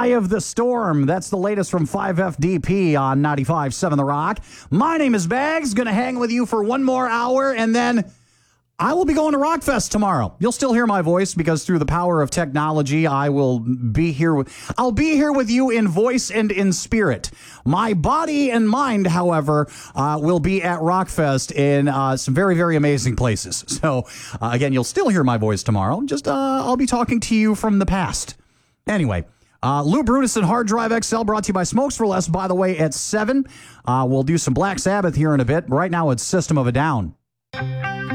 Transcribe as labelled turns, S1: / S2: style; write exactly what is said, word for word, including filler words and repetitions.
S1: Eye of the Storm. That's the latest from five F D P on ninety-five point seven The Rock. My name is Bags. Going to hang with you for one more hour, and then I will be going to Rockfest tomorrow. You'll still hear my voice because through the power of technology, I will be here with, I'll be here with you in voice and in spirit. My body and mind, however, uh, will be at Rockfest in uh, some very, very amazing places. So, uh, again, you'll still hear my voice tomorrow. Just, uh, I'll be talking to you from the past. Anyway, uh, Lou Brutus and Hard Drive X L brought to you by Smokes for Less, by the way, at seven. Uh, we'll do some Black Sabbath here in a bit. Right now, it's System of a Down.